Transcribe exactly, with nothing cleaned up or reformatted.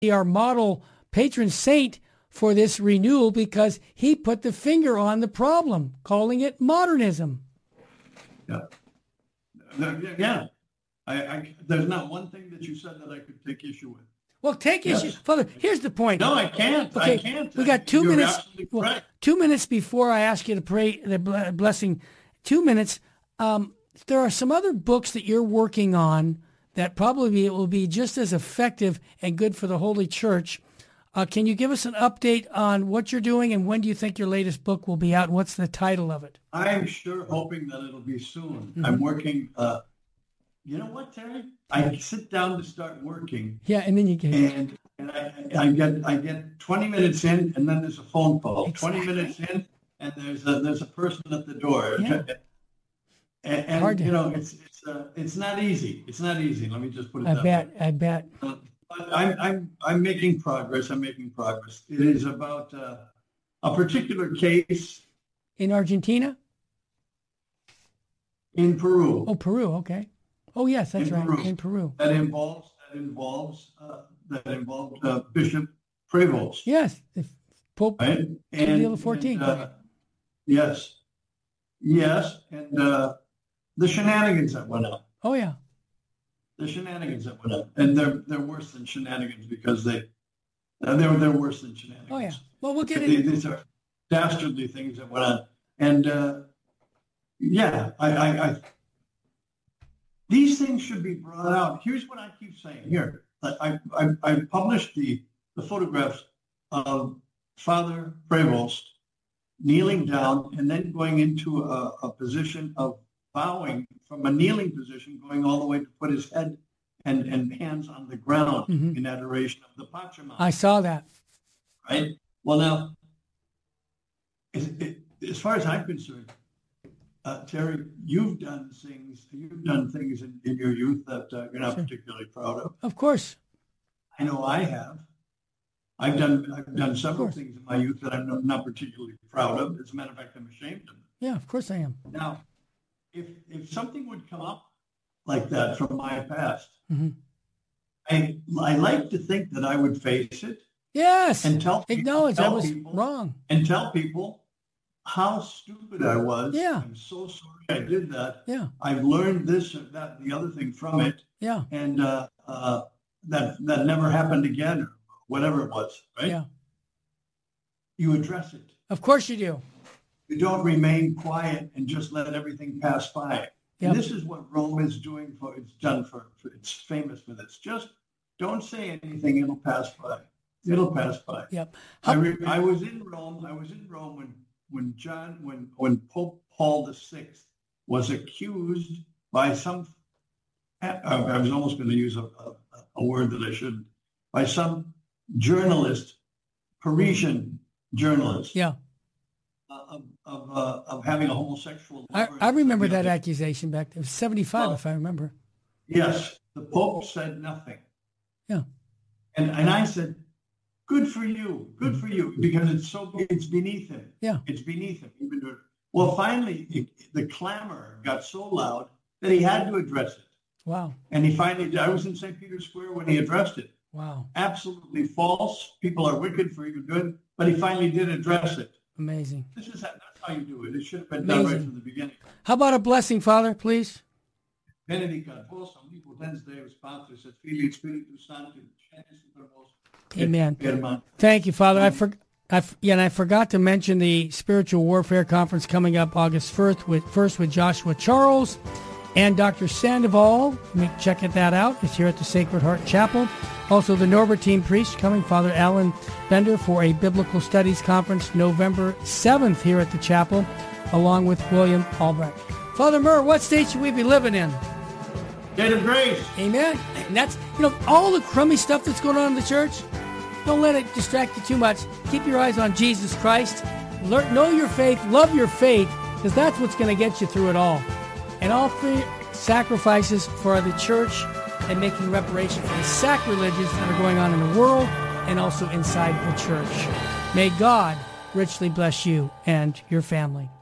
be our model patron saint for this renewal because he put the finger on the problem, calling it modernism. Yeah. Yeah. I, I, there's not one thing that you said that I could take issue with. Well, take Yes. issue. Father, here's the point. No, I can't. Okay, I can't. we got two You're minutes. absolutely Well, correct. two minutes before I ask you to pray the ble- blessing. Two minutes. Um, there are some other books that you're working on that probably will be just as effective and good for the Holy Church. Uh, can you give us an update on what you're doing and when do you think your latest book will be out? What's the title of it? I'm sure hoping that it'll be soon. Mhm. I'm working. Uh, you know what, Terry? I sit down to start working, Yeah, and then you get and and I, I get I get twenty minutes in, and then there's a phone call. Exactly. twenty minutes in, and there's a there's a person at the door. Yeah. And, and Hard to- you know, it's it's uh, it's not easy. It's not easy. Let me just put it I that bet. way. I bet. Uh, But I'm I'm I'm making progress. I'm making progress. It is about uh, a particular case In Argentina? in Peru. Oh, Peru. Okay. Oh, yes, that's In right. Peru. In Peru. that involves that involves uh, that involved uh, Bishop Prevost, Yes, the Pope. right? Leo the fourteenth, uh, yes, yes, and uh, the shenanigans that went on, Oh, yeah. the shenanigans that went on, and they're they're worse than shenanigans because they uh, they're they're worse than shenanigans. Oh, yeah. Well, we'll get They- into These are dastardly things that went on, and uh, yeah, I, I, I these things should be brought out. Here's what I keep saying. Here, I I, I published the the photographs of Father Prevost kneeling down and then going into a, a position of bowing from a kneeling position, going all the way to put his head and, and hands on the ground Mhm. in adoration of the Pachamama. I saw that. Right? Well, now, as, as far as I'm concerned, uh, Terry, you've done things, you've done things in, in your youth that uh, you're not Sure. particularly proud of. Of course. I know I have. I've done I've done several course. things in my youth that I'm not, not particularly proud of. As a matter of fact, I'm ashamed of them. Yeah, of course I am. Now, if if something would come up like that from my past, Mhm. I I like to think that I would face it Yes. and tell people, Acknowledge I tell was people wrong. and tell people how stupid I was. Yeah. I'm so sorry I did that. Yeah. I've learned this or that, the other thing from it, Yeah. and uh, uh, that that never happened again, or whatever it was. Right? Yeah. You address it. Of course you do. You don't remain quiet and just let everything pass by. Yep. And this is what Rome is doing for, it's done for, for, it's famous for this. Just don't say anything, it'll pass by. It'll pass by. Yep. I, How- re, I was in Rome, I was in Rome when, when John, when, when Pope Paul the Sixth was accused by some, I, I was almost going to use a, a, a word that I shouldn't, by some journalist, Parisian journalist. yeah. Of of, uh, of having a homosexual I, lover. I remember that accusation back. It was seventy-five, Well, if I remember. Yes, the Pope said nothing. Yeah. And and I said, good for you, good for you, because it's so it's beneath him. Yeah. It's beneath him. Even to, well, finally, it, the clamor got so loud that he had to address it. Wow. And he finally, I was in Saint Peter's Square when he addressed it. Wow. Absolutely false. People are wicked for even good, but he finally did address it. Amazing. This is how, that's how you do it. It should have been done right Amazing. from the beginning. How about a blessing, Father, please? Benedicat vos omnipotens Deus Patris et Filii et Spiritus Sancti, Genesis super vos. Amen. Herman. Thank you, Father. I for, I f- yeah, and I forgot to mention the Spiritual Warfare Conference coming up August first with first with Joshua Charles and Doctor Sandoval. Make, check that out. It's here at the Sacred Heart Chapel. Also, the Norbertine priest coming, Father Alan Bender, for a Biblical Studies Conference November seventh here at the chapel, along with William Albrecht. Father Murr, what state should we be living in? State of grace. Amen. And that's, you know, all the crummy stuff that's going on in the church, don't let it distract you too much. Keep your eyes on Jesus Christ. Learn, know your faith, love your faith, because that's what's going to get you through it all. And all three sacrifices for the church and making reparation for the sacrileges that are going on in the world and also inside the church. May God richly bless you and your family.